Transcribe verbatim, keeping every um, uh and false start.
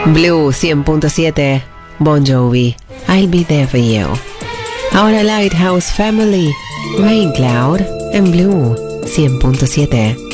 Blue cien punto siete, Bon Jovi, I'll Be There For You. Ahora Lighthouse Family, Rain Cloud, en Blue cien punto siete.